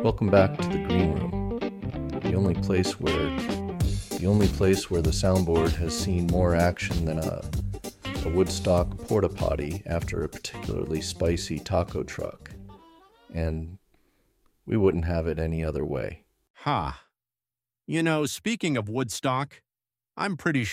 Welcome back to the Green Room, the only place where the soundboard has seen more action than a Woodstock porta potty after a particularly spicy taco truck. And we wouldn't have it any other way. Ha. You know, speaking of Woodstock, I'm pretty